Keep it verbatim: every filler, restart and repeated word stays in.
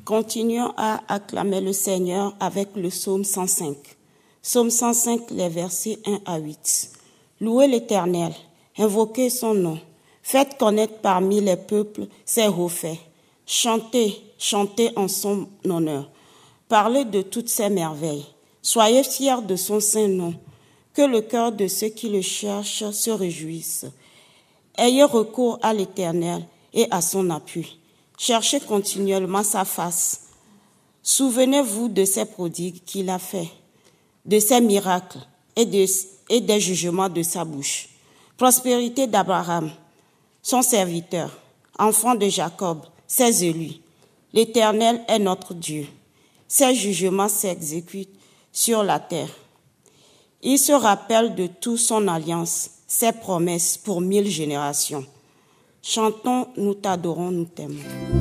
Continuons à acclamer le Seigneur avec le psaume cent cinq. Psaume cent cinq, les versets un à huit. Louez l'Éternel, invoquez son nom, faites connaître parmi les peuples ses hauts faits. Chantez, chantez en son honneur, parlez de toutes ses merveilles. Soyez fiers de son saint nom, que le cœur de ceux qui le cherchent se réjouisse. Ayez recours à l'Éternel et à son appui. Cherchez continuellement sa face. Souvenez-vous de ses prodigues qu'il a faits, de ses miracles et, de, et des jugements de sa bouche. Prospérité d'Abraham, son serviteur, enfant de Jacob, ses élus. L'Éternel est notre Dieu. Ses jugements s'exécutent sur la terre. Il se rappelle de toute son alliance, ses promesses pour mille générations. Chantons, nous t'adorons, nous t'aimons.